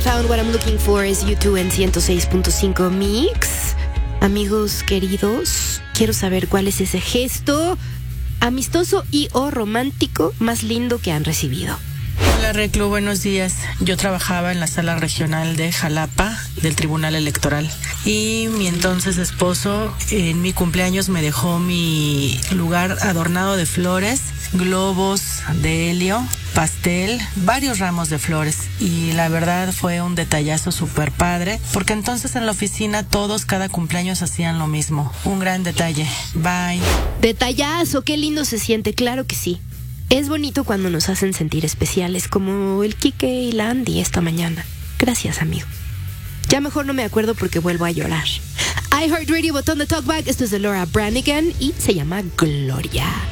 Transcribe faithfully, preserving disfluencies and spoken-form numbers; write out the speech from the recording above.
Found What I'm Looking For is U dos en ciento seis punto cinco Mix. Amigos queridos, quiero saber cuál es ese gesto amistoso y o romántico más lindo que han recibido. Hola Reclu, buenos días. Yo trabajaba en la sala regional de Jalapa del Tribunal Electoral y mi entonces esposo en mi cumpleaños me dejó mi lugar adornado de flores, globos de helio, pastel, varios ramos de flores, y la verdad fue un detallazo súper padre porque entonces en la oficina todos cada cumpleaños hacían lo mismo. Un gran detalle. Bye. Detallazo, qué lindo se siente, claro que sí. Es bonito cuando nos hacen sentir especiales, como el Quique y la Andy esta mañana. Gracias, amigo. Ya mejor no me acuerdo porque vuelvo a llorar. iHeartRadio, botón de talkback. Esto es de Laura Branigan y se llama Gloria.